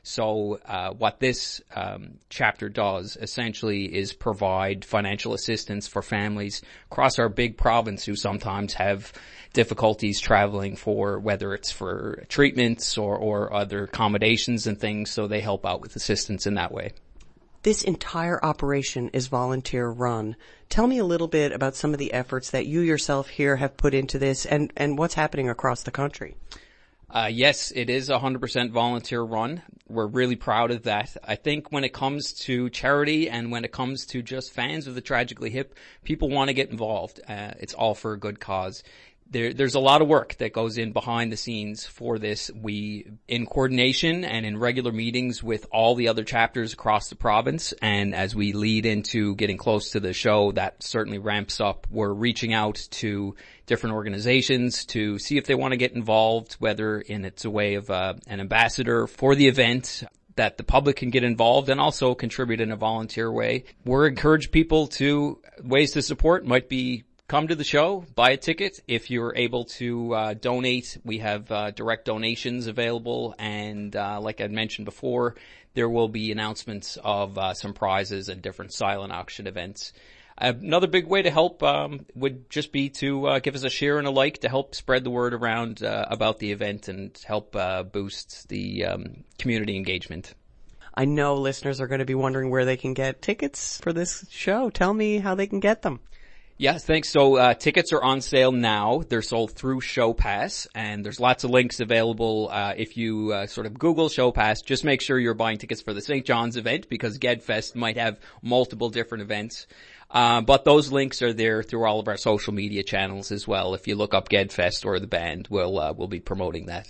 So, uh, what this, um, chapter does essentially is provide financial assistance for families across our big province who sometimes have difficulties traveling for, whether it's for treatments or, or other accommodations and things. So they help out with assistance in that way. This entire operation is volunteer run. Tell me a little bit about some of the efforts that you yourself here have put into this and, and what's happening across the country. Uh, yes, it is a one hundred percent volunteer run. We're really proud of that. I think when it comes to charity and when it comes to just fans of the Tragically Hip, people want to get involved. Uh, it's all for a good cause. There, there's a lot of work that goes in behind the scenes for this. We, in coordination and in regular meetings with all the other chapters across the province, and as we lead into getting close to the show, that certainly ramps up. We're reaching out to different organizations to see if they want to get involved, whether in it's a way of uh, an ambassador for the event, that the public can get involved and also contribute in a volunteer way. We're encourage people to, ways to support might be come to the show, buy a ticket. If you're able to uh, donate, we have uh, direct donations available. And uh, like I mentioned before, there will be announcements of uh, some prizes and different silent auction events. Another big way to help um, would just be to uh, give us a share and a like to help spread the word around uh, about the event and help uh, boost the um, community engagement. I know listeners are going to be wondering where they can get tickets for this show. Tell me how they can get them. Yes, thanks. So uh, tickets are on sale now. They're sold through ShowPass, and there's lots of links available. Uh, if you uh, sort of Google ShowPass, just make sure you're buying tickets for the Saint John's event because GedFest might have multiple different events. Uh, but those links are there through all of our social media channels as well. If you look up GedFest or the band, we'll uh, we'll be promoting that.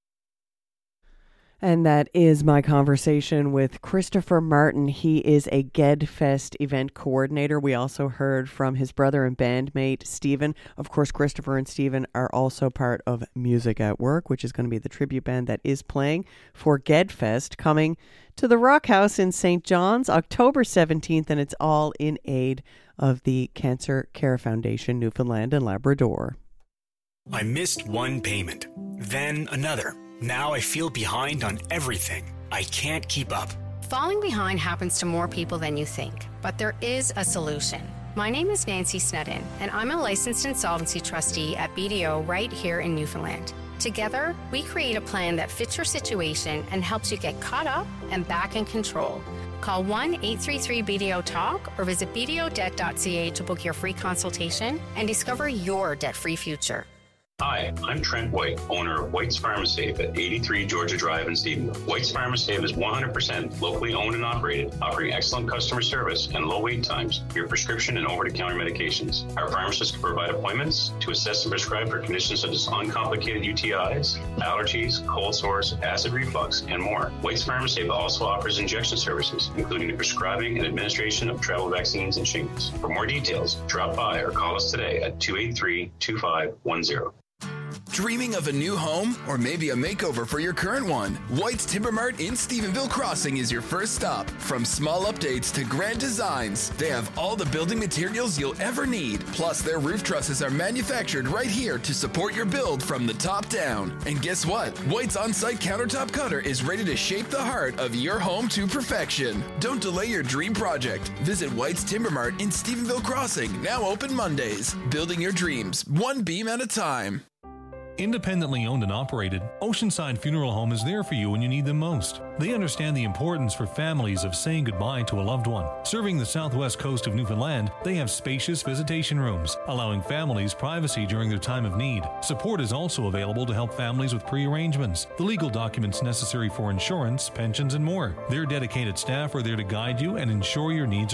And that is my conversation with Christopher Martin. He is a GedFest event coordinator. We also heard from his brother and bandmate, Stephen. Of course, Christopher and Stephen are also part of Music at Work, which is going to be the tribute band that is playing for GedFest, coming to the Rock House in Saint John's October seventeenth, and it's all in aid of the Cancer Care Foundation, Newfoundland and Labrador. I missed one payment, then another. Now I feel behind on everything. I can't keep up. Falling behind happens to more people than you think, but there is a solution. My name is Nancy Snedden, and I'm a licensed insolvency trustee at B D O right here in Newfoundland. Together, we create a plan that fits your situation and helps you get caught up and back in control. Call one eight three three B D O talk or visit b d o debt dot c a to book your free consultation and discover your debt-free future. Hi, I'm Trent White, owner of White's Pharmasafe at eighty-three Georgia Drive in Stephenville. White's Pharmasafe is one hundred percent locally owned and operated, offering excellent customer service and low wait times for your prescription and over-the-counter medications. Our pharmacists can provide appointments to assess and prescribe for conditions such as uncomplicated U T Is, allergies, cold sores, acid reflux, and more. White's Pharmasafe also offers injection services, including the prescribing and administration of travel vaccines and shingles. For more details, drop by or call us today at two eight three, two five one zero. Dreaming of a new home or maybe a makeover for your current one? White's Timber Mart in Stephenville Crossing is your first stop. From small updates to grand designs, they have all the building materials you'll ever need. Plus, their roof trusses are manufactured right here to support your build from the top down. And guess what? White's on-site countertop cutter is ready to shape the heart of your home to perfection. Don't delay your dream project. Visit White's Timber Mart in Stephenville Crossing, now open Mondays. Building your dreams, one beam at a time. Independently owned and operated, Oceanside Funeral Home is there for you when you need them most. They understand the importance for families of saying goodbye to a loved one. Serving the southwest coast of Newfoundland, they have spacious visitation rooms, allowing families privacy during their time of need. Support is also available to help families with pre-arrangements, the legal documents necessary for insurance, pensions, and more. Their dedicated staff are there to guide you and ensure your needs are